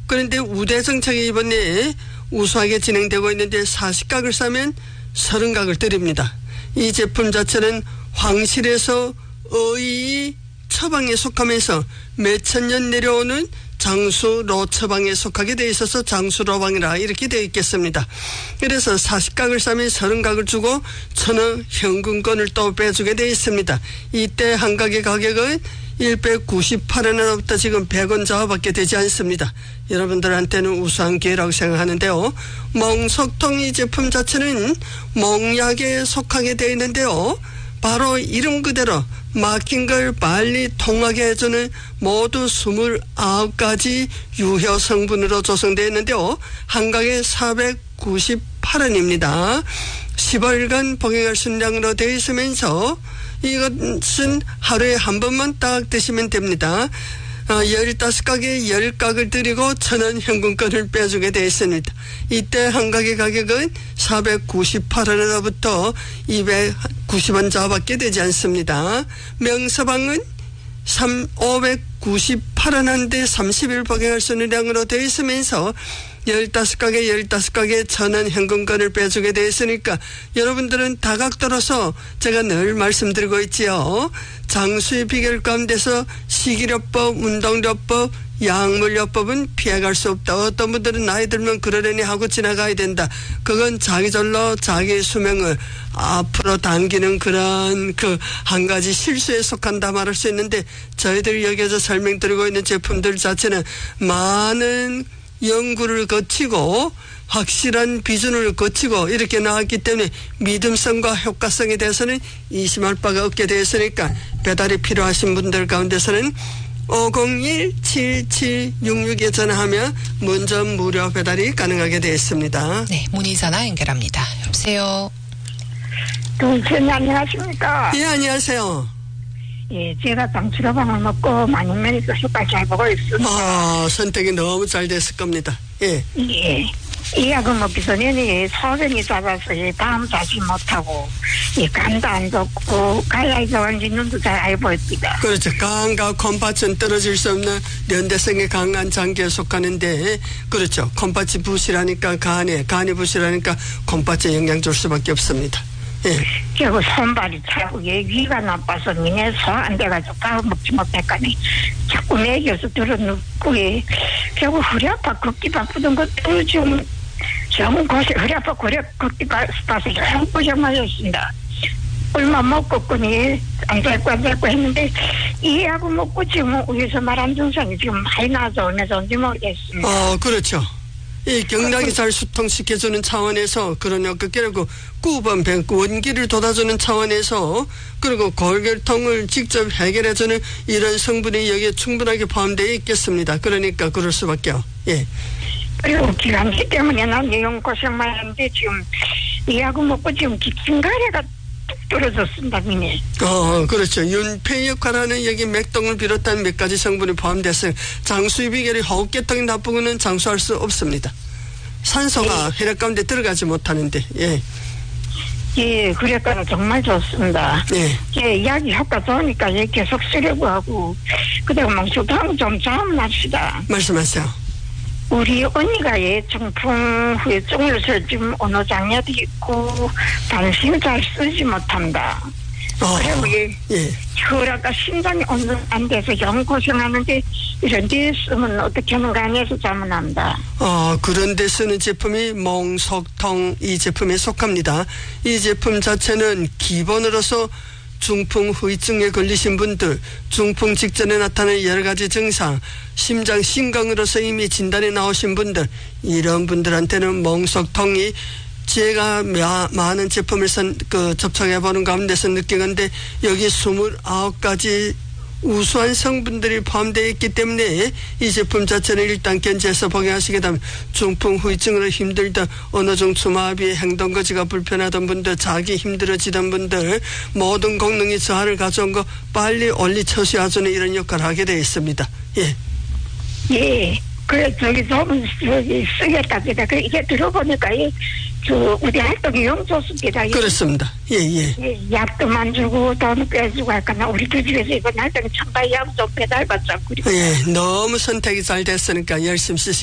그런데 우대 정책이 이번에 우수하게 진행되고 있는데 40각을 싸면 30각을 드립니다. 이 제품 자체는 황실에서 어이 처방에 속하면서 몇천 년 내려오는 장수로 처방에 속하게 되어 있어서 장수로방이라 이렇게 되어 있겠습니다. 그래서 40각을 싸면 30각을 주고 1,000원 현금권을 또 빼주게 되어 있습니다. 이때 한 각의 가격은 198원으로부터 지금 100원 좌우밖에 되지 않습니다. 여러분들한테는 우수한 기회라고 생각하는데요. 멍석통 이 제품 자체는 멍약에 속하게 되어 있는데요. 바로 이름 그대로 막힌 걸 빨리 통하게 해주는 모두 29가지 유효 성분으로 조성되어 있는데요. 한 각에 498원입니다. 15일간 복용할 순량으로 되어 있으면서 이것은 하루에 한 번만 딱 드시면 됩니다. 15각에 10각을 드리고 1,000원 현금권을 빼주게 되어 있습니다. 이때 한 각의 가격은 498원으로부터 290원 좌우밖에 되지 않습니다. 명서방은 598원인데 30일 복용할 수 있는 량으로 되어 있으면서 15각에 15각에 1,000원 현금권을 빼주게 되어 있으니까 여러분들은 다각도로서 제가 늘 말씀드리고 있지요. 장수의 비결 가운데서 식이요법, 운동요법, 약물요법은 피해갈 수 없다. 어떤 분들은 나이 들면 그러려니 하고 지나가야 된다. 그건 자기절로 자기 수명을 앞으로 당기는 그런 한 가지 실수에 속한다 말할 수 있는데 저희들이 여기에서 설명드리고 있는 제품들 자체는 많은 연구를 거치고 확실한 비준을 거치고 이렇게 나왔기 때문에 믿음성과 효과성에 대해서는 의심할 바가 없게 되었으니까 배달이 필요하신 분들 가운데서는 501-7766에 전화하면 먼저 무료 배달이 가능하게 되어 있습니다. 네, 문의전화 연결합니다. 여보세요. 선생님 안녕하십니까? 예, 안녕하세요. 예, 제가 장수로방을 먹고 많은 면에서 효과 잘 보고 있습니다. 선택이 너무 잘 됐을 겁니다. 예. 예. 이 약을 먹기 전에는 소변이 작아서 밤 자지 못하고 간도 안 좋고 가야에서 완전 눈도 잘 안 보입니다. 그렇죠. 간과 콩팥은 떨어질 수 없는 연대성에 강한 장기에 속하는데 그렇죠. 콩팥이 부실하니까 간이 부실하니까 콩팥에 영향 줄 수밖에 없습니다. 예. 그리고 손발이 차고 위가 나빠서 니네 소 안 돼가지고 밥 먹지 못했거니 자꾸 매겨서 들어눕고 결국 허리 아파 걷기 바쁘던 것도 좀 고생 허리 아파 걷기 바빠서 좀 고생하셨습니다. 얼마 못 걷고니 안 됐고 했는데 이 약을 먹고 지금 위에서 말한 증상이 지금 많이 나서 얼마나 온지 모르겠습니다. 그렇죠. 이 경락이 잘 수통시켜주는 차원에서 그런 효과 그리고 구번병 원기를 돋아주는 차원에서 그리고 골결통을 직접 해결해주는 이런 성분이 여기에 충분하게 포함되어 있겠습니다. 그러니까 그럴 수밖에요. 예. 그리고 기관지 때문에 난 영 고생 많이 했는데 지금 이 약을 먹고 지금 기침가래가 뚝 떨어졌습니다. 미네. 그렇죠. 윤폐 역할하는 여기 맥동을 비롯한 몇 가지 성분이 포함됐어요. 장수의 비결이 호흡계통이 나쁘고는 장수할 수 없습니다. 산소가 혈액 가운데 들어가지 못하는데. 예. 예, 그래가지고 정말 좋습니다. 예. 예, 약이 효과 좋으니까 계속 쓰려고 하고 그다음 멍석하고 좀 자문합시다. 말씀하세요. 우리 언니가 중풍 후유증으로서 지금 어느 장애도 있고 단심을 잘 쓰지 못한다. 그리고 혈압과 심장이 안 돼서 영 고생하는데 이런 데 쓰면 어떻게 하는가 해서 자문합니다. 그런 데 쓰는 제품이 멍석통 이 제품에 속합니다. 이 제품 자체는 기본으로서 중풍 후유증에 걸리신 분들, 중풍 직전에 나타나는 여러 가지 증상, 심장 신경으로서 이미 진단이 나오신 분들, 이런 분들한테는 멍석통이 제가 많은 제품을 접촉해보는 가운데서 느낀 건데 여기 29가지 우수한 성분들이 포함되어 있기 때문에 이 제품 자체는 일단 견지해서 복용하시게 되면 중풍 후유증으로 힘들던 어느 정도 주마비 행동거지가 불편하던 분들 자기 힘들어지던 분들 모든功能이 저하를 가져온 거 빨리 올리 처시해주는 이런 역할을 하게 되어 있습니다. 예. 예. 그래 쓰겠다. 이게 들어보니까 우리 활동이 영 좋습니다. 그렇습니다. 예. 약도 만주고 돈 빼주고 할까나 우리 집에서 이번 활동 참가 약 좀 배달받자. 예, 너무 선택이 잘 됐으니까 열심히 쓰시